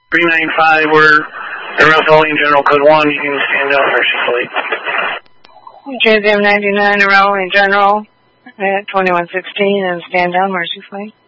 395, we're Arousal Holding General Code 1, you can stand down mercifully. JZM 99, Arousal General at 2116 and stand down mercifully.